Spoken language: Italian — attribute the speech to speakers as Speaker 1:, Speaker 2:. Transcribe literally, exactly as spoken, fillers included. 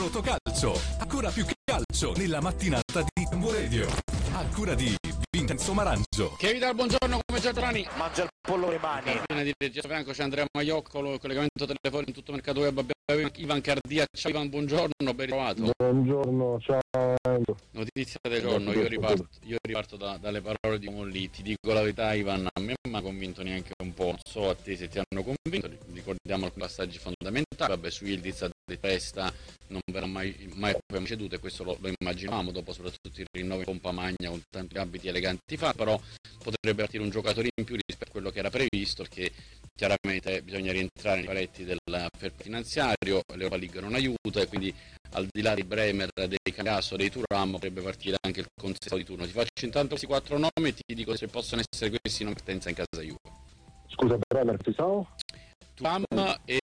Speaker 1: Totocalcio, ancora più calcio nella mattinata di Tempo Radio, a cura di Vincenzo Marangio.
Speaker 2: Che vi dà il buongiorno come Giorgiani.
Speaker 3: Mangia il pollo le mani.
Speaker 2: Fine di regia Franco, c'è Andrea Maioccolo, il collegamento telefonico in tutto mercato web. Abbiamo Ivan Cardia. Ciao Ivan, buongiorno, ben ritrovato.
Speaker 4: Buongiorno, ciao.
Speaker 2: Notizia del giorno, io riparto, io riparto da, dalle parole di Molli. Ti dico la verità, Ivan, a me non mi ha convinto neanche un po'. Non so a te se ti hanno convinto. Ricordiamo alcuni passaggi fondamentali. Vabbè, su Yildiz a testa non verrà mai, mai ceduto, e questo lo, lo immaginavamo dopo soprattutto il rinnovo in pompa magna con tanti abiti eleganti fa, però potrebbe partire un giocatore in più rispetto a quello che era previsto, perché chiaramente bisogna rientrare nei paletti del fair play finanziario, l'Europa League non aiuta, e quindi al di là di Bremer, dei Cambiasso, dei Thuram potrebbe partire anche il consesso di turno. Ti faccio intanto questi quattro nomi e ti dico se possono essere questi in partenza in casa Juve.
Speaker 4: Scusa Bremer, ci sono?
Speaker 2: Thuram e